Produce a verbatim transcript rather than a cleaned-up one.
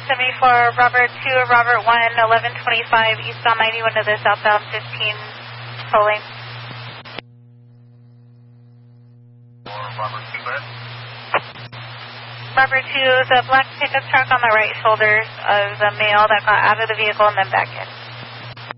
seventy-four, Robert two, Robert one, eleven twenty-five, eastbound ninety-one to the southbound fifteen, pulling. Robert two, bed. Robert two, the black pickup truck on the right shoulder of the male that got out of the vehicle and then back in.